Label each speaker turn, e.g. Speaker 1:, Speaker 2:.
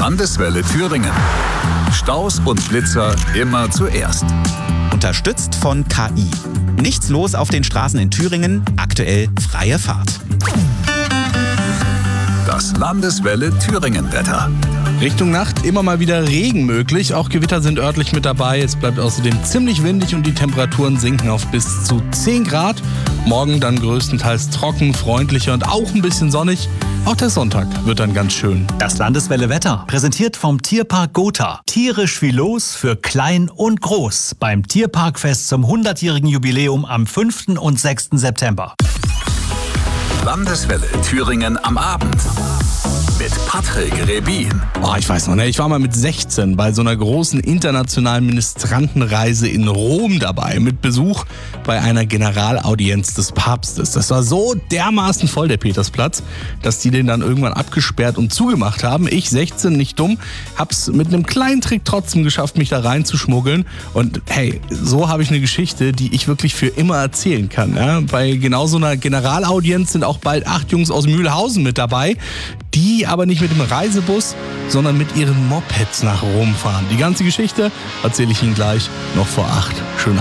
Speaker 1: Landeswelle Thüringen. Staus und Blitzer immer zuerst.
Speaker 2: Unterstützt von KI. Nichts los auf den Straßen in Thüringen, aktuell freie Fahrt.
Speaker 1: Das Landeswelle Thüringen-Wetter.
Speaker 3: Richtung Nacht immer mal wieder Regen möglich. Auch Gewitter sind örtlich mit dabei. Es bleibt außerdem ziemlich windig und die Temperaturen sinken auf bis zu 10 Grad. Morgen dann größtenteils trocken, freundlicher und auch ein bisschen sonnig. Auch der Sonntag wird dann ganz schön.
Speaker 4: Das Landeswelle Wetter, präsentiert vom Tierpark Gotha. Tierisch viel los für klein und groß beim Tierparkfest zum 100-jährigen Jubiläum am 5. und 6. September.
Speaker 1: Landeswelle Thüringen am Abend. Mit Patrick Rebin.
Speaker 3: Ich weiß noch, ich war mal mit 16 bei so einer großen internationalen Ministrantenreise in Rom dabei, mit Besuch bei einer Generalaudienz des Papstes. Das war so dermaßen voll, der Petersplatz, dass die den dann irgendwann abgesperrt und zugemacht haben. Ich, 16, nicht dumm, hab's mit einem kleinen Trick trotzdem geschafft, mich da reinzuschmuggeln. Und hey, so habe ich eine Geschichte, die ich wirklich für immer erzählen kann. Ja? Bei genau so einer Generalaudienz sind auch bald 8 Jungs aus Mühlhausen mit dabei, die aber nicht mit dem Reisebus, sondern mit ihren Mopeds nach Rom fahren. Die ganze Geschichte erzähle ich Ihnen gleich noch vor 8. Schönen Abend.